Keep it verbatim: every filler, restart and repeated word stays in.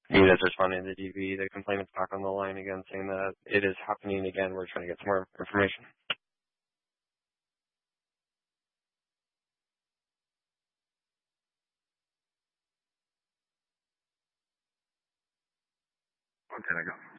He is responding to D V. The complainant's back on the line again, saying that it is happening again. We're trying to get some more information. When can I go?